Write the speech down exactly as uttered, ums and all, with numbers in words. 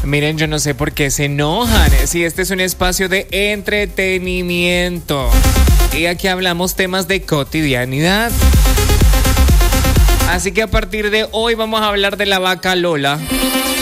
Miren, yo no sé por qué se enojan. Si este es un espacio de entretenimiento. Y aquí hablamos temas de cotidianidad. Así que a partir de hoy vamos a hablar de la vaca Lola.